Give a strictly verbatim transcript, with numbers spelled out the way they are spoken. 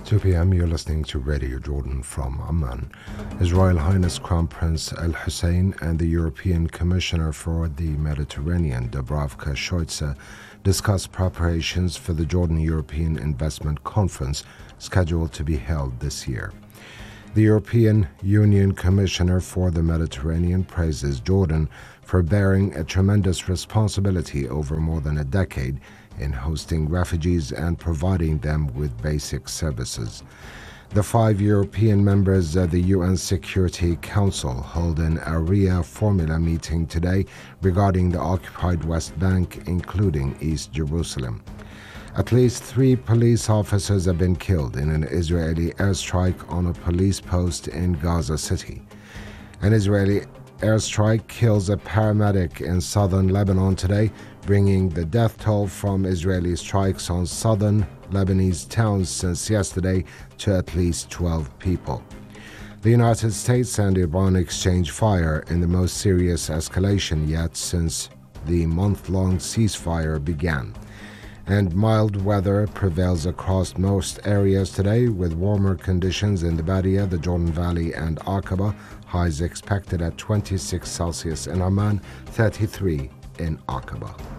two p m you're listening to Radio Jordan from Amman. His Royal Highness Crown Prince Al Hussein and the European Commissioner for the Mediterranean, Dubravka Šuica, discussed preparations for the Jordan European Investment Conference scheduled to be held this year. The European Union Commissioner for the Mediterranean praises Jordan for bearing a tremendous responsibility over more than a decade in hosting refugees and providing them with basic services. The five European members of the U N Security Council held an area formula meeting today regarding the occupied West Bank, including East Jerusalem. At least three police officers have been killed in an Israeli airstrike on a police post in Gaza City. An Israeli airstrike kills a paramedic in southern Lebanon today, bringing the death toll from Israeli strikes on southern Lebanese towns since yesterday to at least twelve people. The United States and Iran exchanged fire in the most serious escalation yet since the month-long ceasefire began. And mild weather prevails across most areas today, with warmer conditions in the Badia, the Jordan Valley, and Aqaba. Highs expected at twenty-six Celsius in Amman, thirty-three in Aqaba.